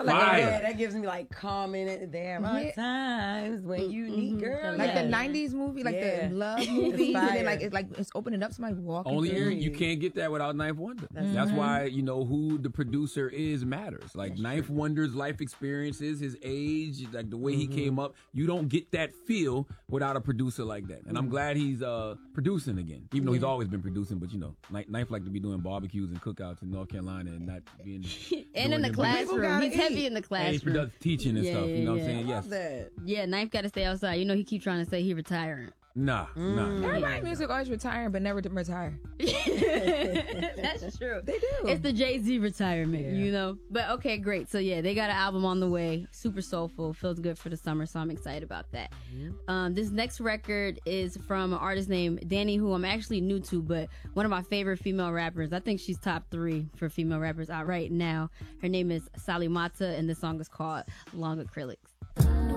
feel like that gives me like calming. There are times when you need girl. Like the 90s movie, like the love movies, and then it's opening up somebody walking. Only you can't get that without Ninth Wonder. That's why who the producer is matters. Like Ninth Wonder's life experiences, his age, like the way he came up. You don't get that feel without a producer like that. And I'm glad he's producing again, even though he's always been producing. But Ninth like to be doing barbecues and cookouts in North Carolina and not being and in the classroom. He's heavy in the classroom. And he's teaching and stuff. You know what I'm saying? Yes. Yeah, Ninth got to stay outside. He keep trying to say he retiring. Nah. Everybody in music always retiring, but never retire. That's true. They do. It's the Jay-Z retirement, But okay, great. So yeah, they got an album on the way. Super soulful. Feels good for the summer, so I'm excited about that. This next record is from an artist named Danny, who I'm actually new to, but one of my favorite female rappers. I think she's top 3 for female rappers out right now. Her name is Sally Mata, and the song is called Long Acrylics.